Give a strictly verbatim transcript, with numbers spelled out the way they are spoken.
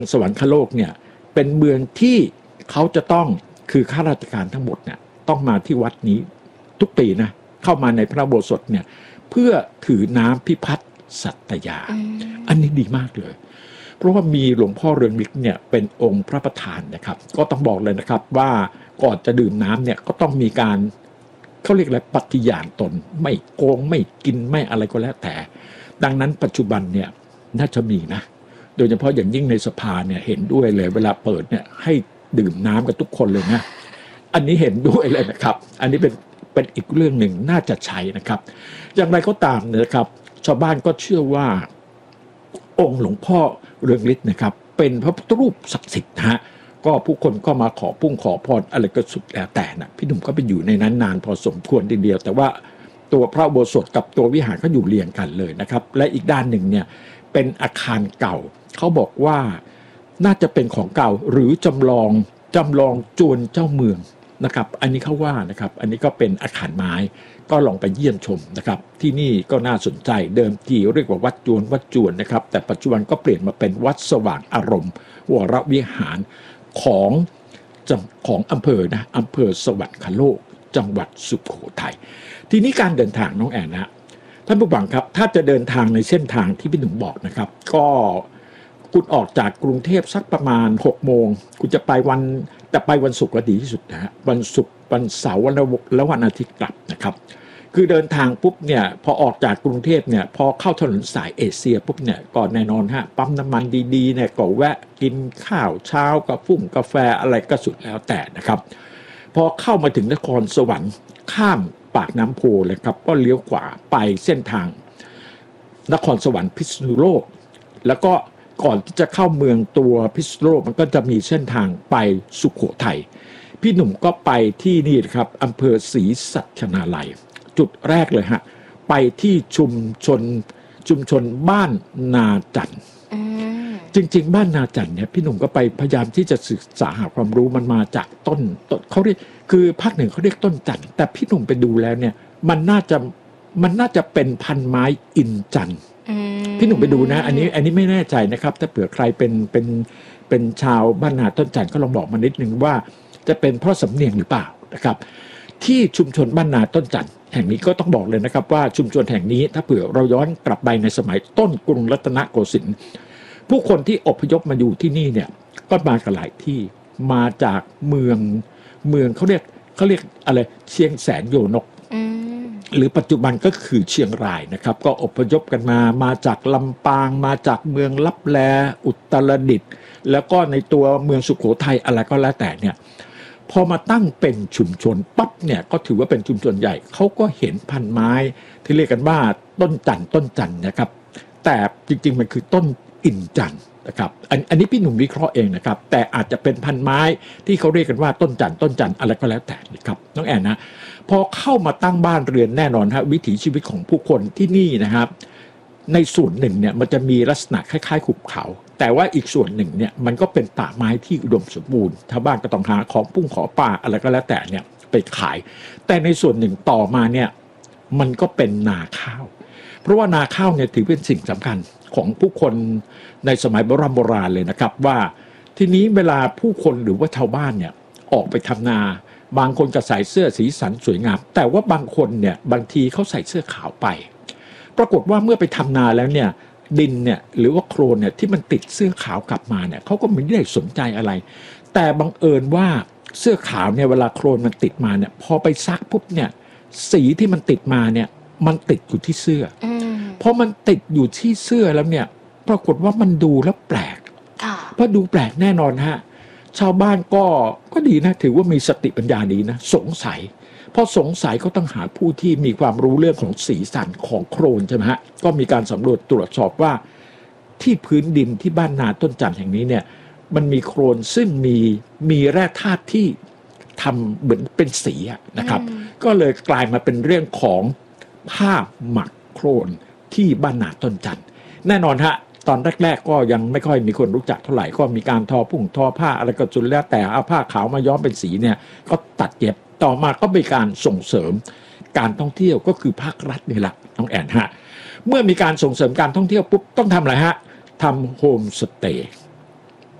สวรรคโลกเนี่ยเป็นเมืองที่เขาจะต้องคือข้าราชการทั้งหมดเนี่ยต้องมาที่วัดนี้ทุกปีนะเข้ามาในพระอุโบสถเนี่ยเพื่อถือน้ำพิพัฒน์สัตยาอันนี้ดีมากเลยเพราะว่ามีหลวงพ่อเรืองฤทธิ์เนี่ยเป็นองค์พระประธานนะครับก็ต้องบอกเลยนะครับว่าก่อนจะดื่มน้ำเนี่ยก็ต้องมีการเขาเรียกอะไรปฏิญาณตนไม่โกงไม่กินไม่อะไรก็แล้วแต่ดังนั้นปัจจุบันเนี่ยน่าจะมีนะโดยเฉพาะอย่างยิ่งในสภาเนี่ยเห็นด้วยเลยเวลาเปิดเนี่ยให้ดื่มน้ำกันทุกคนเลยนะอันนี้เห็นด้วยเลยนะครับอันนี้เป็นเป็นอีกเรื่องหนึ่งน่าจะใช้นะครับอย่างไรก็ตามนะครับชาวบ้านก็เชื่อว่าองค์หลวงพ่อเรืองฤทธิ์นะครับเป็นพระพุทธรูปศักดิ์สิทธิ์นะฮะก็ผู้คนก็มาขอพุ่งขอพรอะไรก็สุดแล้วแต่นะพี่หนุ่มก็ไปอยู่ในนั้นนานพอสมควรทีเดียวแต่ว่าตัวพระอุโบสถกับตัววิหารก็อยู่เรียงกันเลยนะครับและอีกด้านหนึ่งเนี่ยเป็นอาคารเก่าเขาบอกว่าน่าจะเป็นของเก่าหรือจำลองจำลองจวนเจ้าเมืองนะครับอันนี้เขาว่านะครับอันนี้ก็เป็นอาคารไม้ก็ลองไปเยี่ยมชมนะครับที่นี่ก็น่าสนใจเดิมทีเรียกว่าวัดจวนวัดจวนนะครับแต่ปัจจุบันก็เปลี่ยนมาเป็นวัดสว่างอารมณ์วรวิหารของของอำเภอนะอำเภอสวรรคโลกจังหวัดสุโขทัยทีนี้การเดินทางน้องแอนนะท่านผู้ฟังครับถ้าจะเดินทางในเส้นทางที่พี่หนุ่มบอกนะครับก็คุณออกจากกรุงเทพสักประมาณหกโมงคุณจะไปวันแต่ไปวันศุกร์ก็ดีที่สุดนะฮะวันศุกร์วันเสาร์วันและวันอาทิตย์กลับนะครับคือเดินทางปุ๊บเนี่ยพอออกจากกรุงเทพเนี่ยพอเข้าถนนสายเอเชียปุ๊บเนี่ยก่อนแน่นอนฮะปั๊มน้ำมันดีๆเนี่ยก็แวะกินข้าวเช้ากับฟุ้งกาแฟอะไรก็สุดแล้วแต่นะครับพอเข้ามาถึงนครสวรรค์ข้ามปากน้ำโพเลยครับก็เลี้ยวขวาไปเส้นทางนครสวรรค์พิษณุโลกแล้วก็ก่อนที่จะเข้าเมืองตัวพิษณุโลกมันก็จะมีเส้นทางไปสุโขทัยพี่หนุ่มก็ไปที่นี่ครับอำเภอศรีสัชนาลัยจุดแรกเลยฮะไปที่ชุมชนชุมชนบ้านนาจันจริงๆบ้านนาจันเนี่ยพี่หนุ่มก็ไปพยายามที่จะศึกษาหาความรู้มันมาจากต้นต้นเขาเรียกคือภาคหนึ่งเขาเรียกต้นจันแต่พี่หนุ่มไปดูแล้วเนี่ยมันน่าจะมันน่าจะเป็นพันไม้อินจันพี่หนุ่มไปดูนะอันนี้อันนี้ไม่แน่ใจนะครับถ้าเผื่อใครเป็นเป็นเป็นชาวบ้านนาต้นจันก็ลองบอกมานิดนึงว่าจะเป็นเพราะสำเนียงหรือเปล่านะครับที่ชุมชนบ้านนาต้นจันแห่งนี้ก็ต้องบอกเลยนะครับว่าชุมชนแห่งนี้ถ้าเผื่อเราย้อนกลับไปในสมัยต้นกรุงรัตนโกสินทร์ผู้คนที่อพยพมาอยู่ที่นี่เนี่ยก็มากันหลายที่มาจากเมืองเมืองเขาเรียกเขาเรียกอะไรเชียงแสนโยนกหรือปัจจุบันก็คือเชียงรายนะครับก็อพยพกันมามาจากลำปางมาจากเมืองลับแลอุตรดิตถ์แล้วก็ในตัวเมืองสุโขทัยอะไรก็แล้วแต่เนี่ยพอมาตั้งเป็นชุมชนปั๊บเนี่ยก็ถือว่าเป็นชุมชนใหญ่เขาก็เห็นพันไม้ที่เรียกกันว่าต้นจันต้นจันนะครับแต่จริงๆมันคือต้นอินจันนะครับอันอันนี้พี่หนุ่มวิเคราะห์เองนะครับแต่อาจจะเป็นพันไม้ที่เขาเรียกกันว่าต้นจันต้นจันอะไรก็แล้วแต่นะครับน้องแอนนะพอเข้ามาตั้งบ้านเรือนแน่นอนฮะวิถีชีวิตของผู้คนที่นี่นะครับในส่วนหนึ่งเนี่ยมันจะมีลักษณะคล้ายๆหุบเขาแต่ว่าอีกส่วนหนึ่งเนี่ยมันก็เป็นป่าไม้ที่อุดมสมบูรณ์ชาวบ้านก็ต้องหาของปุ้งขอป่าอะไรก็แล้วแต่เนี่ยไปขายแต่ในส่วนหนึ่งต่อมาเนี่ยมันก็เป็นนาข้าวเพราะว่านาข้าวเนี่ยถือเป็นสิ่งสำคัญของผู้คนในสมัยโบราณโบราณเลยนะครับว่าทีนี้เวลาผู้คนหรือว่าชาวบ้านเนี่ยออกไปทำนาบางคนก็ใส่เสื้อสีสันสวยงามแต่ว่าบางคนเนี่ยบางทีเขาใส่เสื้อขาวไปปรากฏว่าเมื่อไปทำนาแล้วเนี่ยดินเนี่ยหรือว่าโคลนเนี่ยที่มันติดเสื้อขาวกลับมาเนี่ยเขาก็ไม่ได้สนใจอะไรแต่บังเอิญว่าเสื้อขาวเนี่ยเวลาโคลนมันติดมาเนี่ยพอไปซักปุ๊บเนี่ยสีที่มันติดมาเนี่ยมันติดอยู่ที่เสื้อเพราะมันติดอยู่ที่เสื้อแล้วเนี่ยปรากฏว่ามันดูแล้วแปลกเพราะดูแปลกแน่นอนฮะชาวบ้านก็ก็ดีนะถือว่ามีสติปัญญาดีนะสงสัยพอสงสัยก็ต้องหาผู้ที่มีความรู้เรื่องของสีสันของโคลนใช่ไหมฮะก็มีการสำรวจตรวจสอบว่าที่พื้นดินที่บ้านนาต้นจันทร์แห่งนี้เนี่ยมันมีโคลนซึ่งมีมีแร่ธาตุที่ทำเหมือนเป็นสีนะครับก็เลยกลายมาเป็นเรื่องของผ้าหมักโคลนที่บ้านนาต้นจันทร์แน่นอนฮะตอนแรกๆก็ยังไม่ค่อยมีคนรู้จักเท่าไหร่ก็มีการทอพุ่งทอผ้าอะไรก็จนแล้วแต่เอาผ้าขาวมาย้อมเป็นสีเนี่ยก็ตัดเย็บต่อมาก็มีการส่งเสริมการท่องเที่ยวก็คือภาครัฐนี่แหละน้องแอนฮะเมื่อมีการส่งเสริมการท่องเที่ยวปุ๊บต้องทำอะไรฮะทำโฮมสเตย์